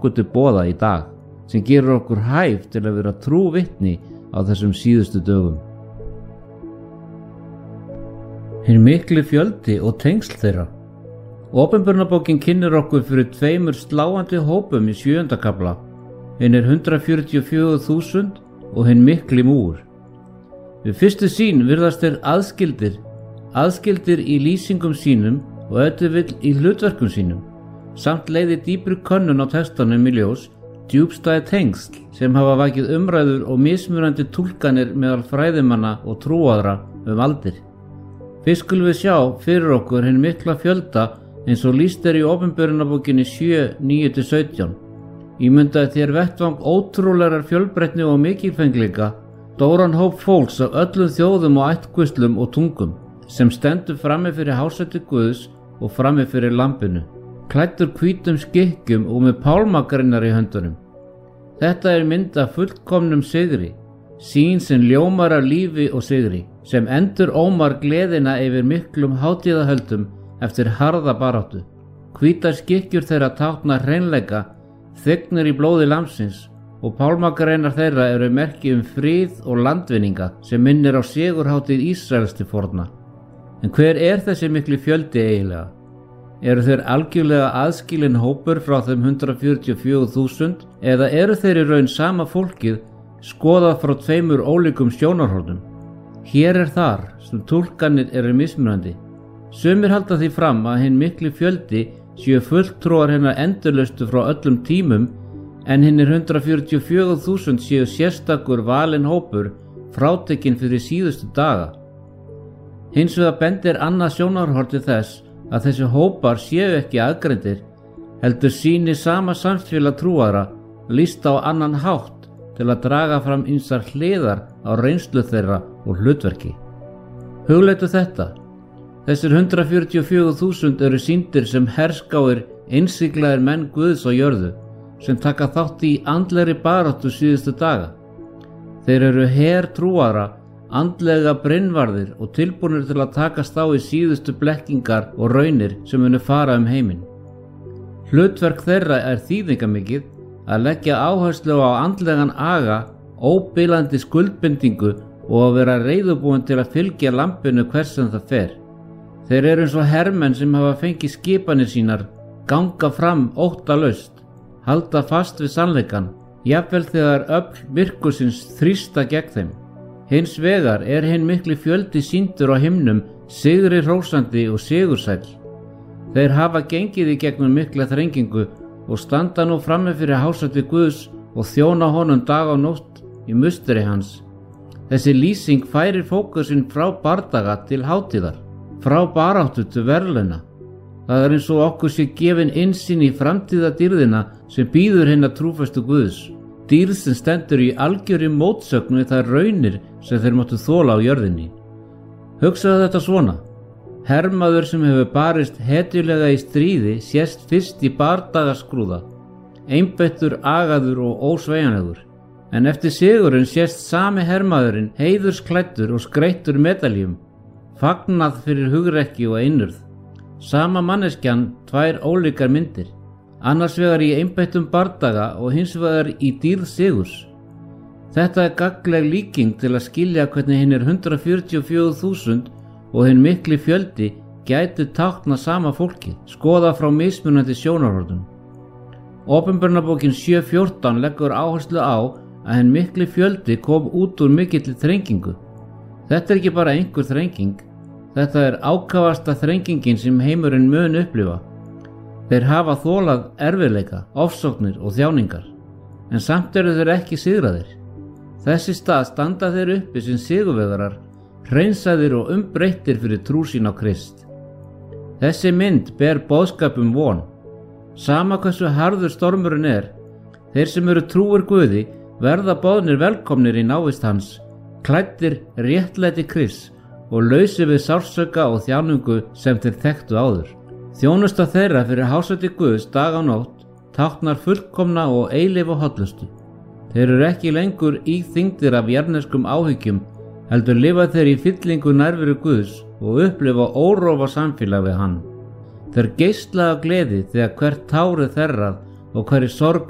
okkur til boða í dag, sem gerir okkur hæf til að vera trú vitni á þessum síðustu dögum. Hinn mikli fjöldi og tengsl þeirra. Opinberunarbókin kynnir okkur fyrir tveimur sláandi hópum í 7. kafla, hinnir 144.000 og hinn mikli múgur. Við fyrstu sýn virðast þeir aðskildir í lýsingum sínum og auðvitað í hlutverkum sínum, samt leiði dýpri könnun á textanum í ljós djúpstæð tengsl sem hafa vakið umræður og mismunandi túlkanir meðal fræðimanna og trúaðra aldir. Fyrst skulum við sjá fyrir okkur hinn mikla fjölda eins og lýst í opinberunarbókinni 7:9-17. Ímyndaði þér vettvang ótrúlegar fjölbreytni og mikilfengleika, stóran hóp fólks af öllum þjóðum og ættkvíslum og tungum, sem stendur frammi fyrir hásæti Guðs og frammi fyrir lambinu, klæddur hvítum skikkjum og með pálmagreinar í höndunum. Þetta mynd af fullkomnum sigri, sýn sem ljómar af lífi og sigri, sem endur ómar gleðina yfir miklum hátíðahöldum eftir harða baráttu. Hvítar skikkjur þeirra tákna hreinleika, þygnir í blóði lambsins, og pálmagreinar þeirra eru merki frið og landvinninga sem minnir á sigurhátíð Ísraels til forna. En hver þessi mikli fjöldi eiginlega? Eru þeir algjörlega aðskilinn hópur frá þeim 144.000 eða eru þeir í raun sama fólkið skoðað frá tveimur ólíkum sjónarhornum? Hér þar sem túlkanir eru mismunandi. Sumir halda því fram að hinn mikli fjöldi séu fulltrúar hinnar endurlaustu frá öllum tímum, en hinnir 144.000 séu sérstakur valinn hópur frátekinn fyrir síðustu daga. Hins vegar bendir annað sjónarhorn til þess að þessi hópar séu ekki aðgreindir, heldur sýni sama samfélag trúaðra lýst á annan hátt til að draga fram ýmsar hliðar á reynslu þeirra og hlutverki. Hugleitu þetta. Þessir 144.000 eru sýndir sem herskáir, innsiglaðir menn Guðs á jörðu, sem taka þátt í andlegri baráttu síðustu daga. Þeir eru her trúaðra, andlega brinnvarðir og tilbúnir til að takast á í síðustu blekkingar og raunir sem munu fara heiminn. Hlutverk þeirra þýðingamikið að leggja áherslu á andlegan aga, óbilandi skuldbindingu og að vera reiðubúin til að fylgja lambinu hvers sem það fer. Þeir eru eins og hermenn sem hafa fengið skipanir sínar, ganga fram óttalaust, halda fast við sannleikann, jafnvel þegar öfl myrkursins þrýsta gegn þeim. Hins vegar hinn mikli fjöldi sýndur á himnum, sigri hrósandi og sigursæll. Þeir hafa gengið í gegnum mikla þrengingu og standa nú frammi fyrir hásæti Guðs og þjóna honum dag og nótt í musteri hans. Þessi lýsing færir fókusinn frá bardaga til hátíðar, frá baráttu til verðlauna. Það eins og okkur sé gefin innsýn í framtíðadýrðina sem bíður hinna trúfæstu Guðs, dýrð sem stendur í algjörri mótsögn við þær raunir sem þeir máttu þola á jörðinni. Hugsaðu þetta svona. Hermaður sem hefur barist hetjulega í stríði sést fyrst í bardagaskúða, einbeittur, agaður og ósveigjanlegur. En eftir sigurinn sést sami hermaðurinn heiðursklæddur og skreyttur medaljum, fagnað fyrir hugrekki og einurð. Sama manneskjan, tvær ólíkar myndir, annars vegar í einbeittum bardaga og hins vegar í dýrð sigurs. Þetta gagnleg líking til að skilja hvernig hinnir 144.000 og hinn mikli fjöldi gætu tákna sama fólki, skoða frá mismunandi sjónarhornum. Opinberunarbókin 7:14 leggur áherslu á að hinn mikli fjöldi kom út úr mikilli þrengingu. Þetta ekki bara einhver þrenging, þetta ákafasta þrengingin sem heimurinn mun upplifa. Þeir hafa þolað erfiðleika, ofsóknir og þjáningar, en samt eru þeir ekki sigraðir. Þessi stað standa þeir uppi sem sigurvegarar, hreinsaðir og umbreyttir fyrir trú sín á Krist. Þessi mynd ber boðskap von. Sama hversu harður stormurinn þeir sem eru trúir Guði verða boðnir velkomnir í návist hans, klæddir réttlæti Krists og lausir við sársauka og þjáningu sem þeir þekktu áður. Þjónusta þeirra fyrir hásæti Guðs dag og nótt táknar fullkomna og eilífa hollustu. Þeir eru ekki lengur íþyngdir af jarðneskum áhyggjum, heldur lifa þeir í fyllingu nærveru Guðs og upplifa órofa samfélag við hann. Þeir geisla af gleði þegar hvert tár þerrað og hverri sorg